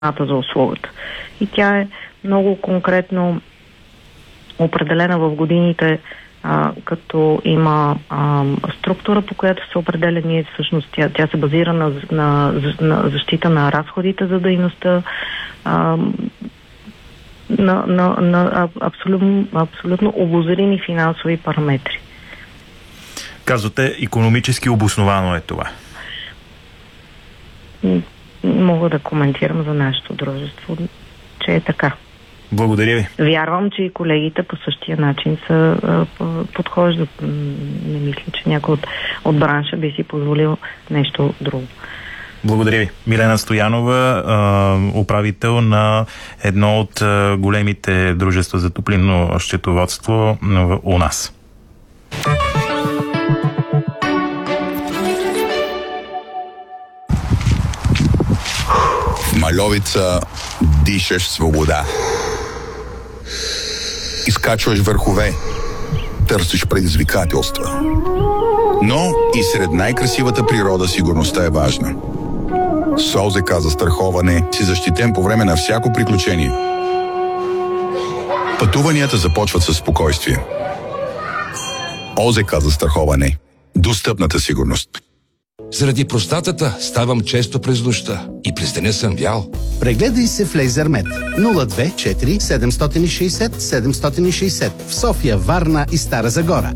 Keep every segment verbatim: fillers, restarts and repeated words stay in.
за услугата. И тя е много конкретно определена в годините, а, като има а, структура, по която се определя ние всъщност. Тя, тя се базира на, на, на защита на разходите за дейността, а, на, на, на абсолютно, абсолютно обозрими финансови параметри. Казвате, икономически обосновано е това? Мога да коментирам за нашето дружество, че е така. Благодаря ви. Вярвам, че и колегите по същия начин са а, подхождат. Не мисля, че някой от, от бранша би си позволил нещо друго. Благодаря ви. Милена Стоянова, управител на едно от големите дружества за топлинно счетоводство у нас. В Мальовица дишаш свобода. Изкачваш върхове, търсиш предизвикателства. Но и сред най-красивата природа сигурността е важна. С ОЗК за страховане си защитен по време на всяко приключение. Пътуванията започват със спокойствие. ОЗК за страховане. Достъпната сигурност. Заради простатата ставам често през нощта и през деня съм вял. Прегледай се в Лейзермед нула две четири седем шест шест седем шест шест в София, Варна и Стара Загора.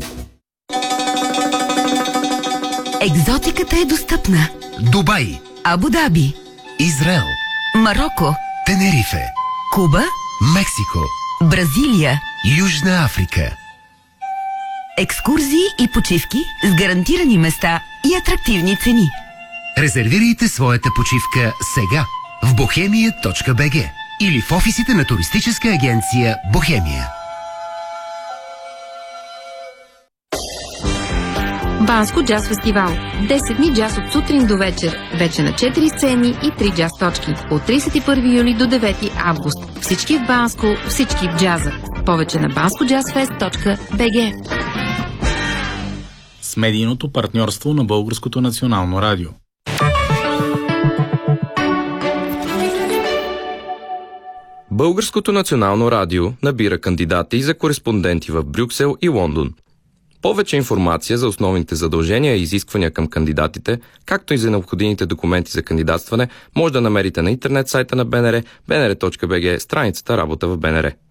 Екзотиката е достъпна. Дубай, Абу Даби, Израел, Мароко, Тенерифе, Куба, Мексико, Бразилия, Южна Африка. Екскурзии и почивки с гарантирани места и атрактивни цени. Резервирайте своята почивка сега в бохемия точка би джи или в офисите на туристическа агенция Бохемия. Банско джаз фестивал. десет дни джаз от сутрин до вечер. Вече на четири сцени и три джаз точки. От тридесет и първи юли до девети август. Всички в Банско, всички в джаза. Повече на банско джаз фест точка би джи. С медийното партньорство на Българското национално радио. Българското национално радио набира кандидати за кореспонденти в Брюксел и Лондон. Повече информация за основните задължения и изисквания към кандидатите, както и за необходимите документи за кандидатстване, може да намерите на интернет сайта на БНР, бнр точка би джи, страницата Работа в БНР.